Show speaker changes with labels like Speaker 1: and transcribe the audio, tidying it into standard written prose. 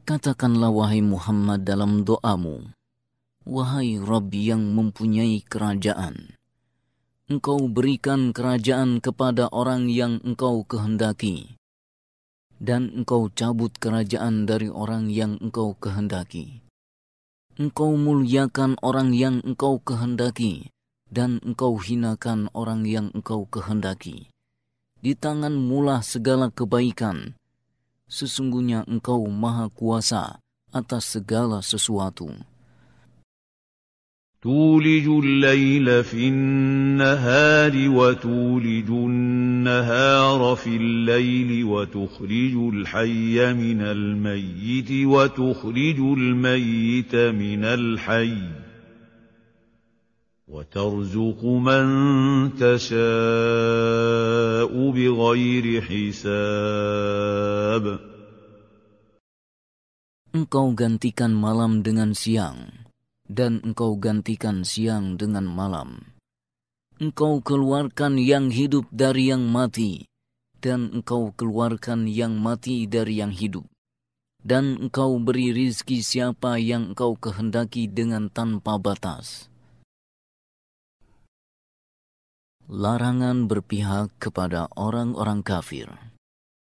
Speaker 1: Katakanlah wahai Muhammad dalam doamu, wahai Rabb yang mempunyai kerajaan, Engkau berikan kerajaan kepada orang yang Engkau kehendaki, dan Engkau cabut kerajaan dari orang yang Engkau kehendaki. Engkau muliakan orang yang Engkau kehendaki, dan Engkau hinakan orang yang Engkau kehendaki. Di tangan-Mu lah segala kebaikan. Sesungguhnya Engkau Maha Kuasa atas segala sesuatu.
Speaker 2: تولج الليل في النهار وتولج النهار في الليل وتخرج الحي من الميت وتخرج الميت من الحي وترزق من تشاء بغير حساب.
Speaker 1: Engkau gantikan malam dengan siang, dan Engkau gantikan siang dengan malam. Engkau keluarkan yang hidup dari yang mati, dan Engkau keluarkan yang mati dari yang hidup. Dan Engkau beri rizki siapa yang Engkau kehendaki dengan tanpa batas. Larangan berpihak kepada orang-orang kafir.